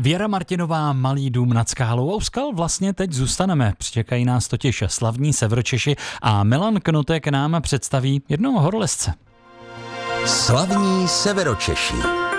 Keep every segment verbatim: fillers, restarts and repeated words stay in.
Věra Martinová, Malý dům nad skálou. A u skal vlastně teď zůstaneme. Čekají nás totiž slavní Severočeši a Milan Knotek nám představí jednoho horolezce. Slavní Severočeši.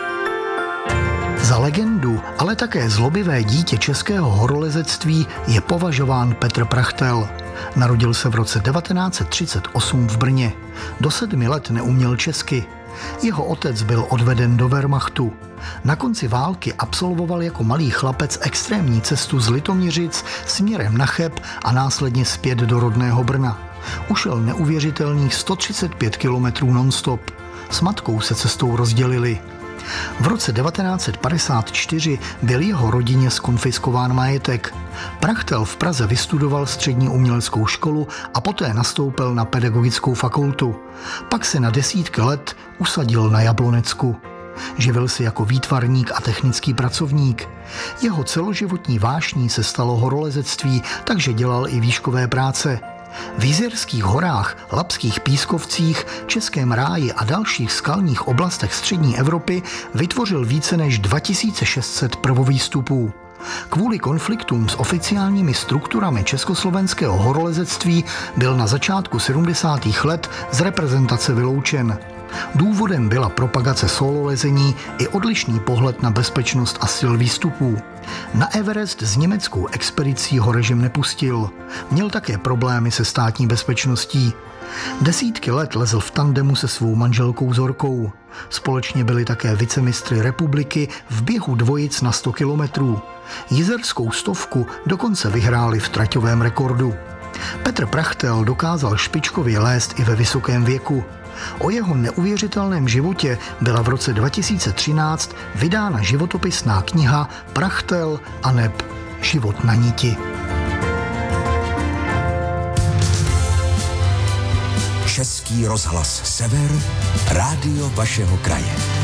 Za legendu, ale také zlobivé dítě českého horolezectví je považován Petr Prachtel. Narodil se v roce devatenáct set třicet osm v Brně. Do sedmi let neuměl česky. Jeho otec byl odveden do Wehrmachtu. Na konci války absolvoval jako malý chlapec extrémní cestu z Litoměřic směrem na Cheb a následně zpět do rodného Brna. Ušel neuvěřitelných sto třicet pět kilometrů non-stop. S matkou se cestou rozdělili. V roce devatenáct set padesát čtyři byl jeho rodině zkonfiskován majetek. Prachtel v Praze vystudoval střední uměleckou školu a poté nastoupil na pedagogickou fakultu. Pak se na desítky let usadil na Jablonecku. Živil se jako výtvarník a technický pracovník. Jeho celoživotní vášní se stalo horolezectví, takže dělal i výškové práce. V Jizerských horách, Labských pískovcích, Českém ráji a dalších skalních oblastech střední Evropy vytvořil více než dva tisíce šest set prvovýstupů. Kvůli konfliktům s oficiálními strukturami československého horolezectví byl na začátku sedmdesátých let z reprezentace vyloučen. Důvodem byla propagace sololezení i odlišný pohled na bezpečnost a styl výstupů. Na Everest s německou expedicí ho režim nepustil. Měl také problémy se státní bezpečností. Desítky let lezl v tandemu se svou manželkou Zorkou. Společně byli také vicemistry republiky v běhu dvojic na sto kilometrů. Jizerskou stovku dokonce vyhráli v traťovém rekordu. Petr Prachtel dokázal špičkově lézt i ve vysokém věku. O jeho neuvěřitelném životě byla v roce dva tisíce třináct vydána životopisná kniha Prachtel aneb Život na niti. Český rozhlas Sever, rádio vašeho kraje.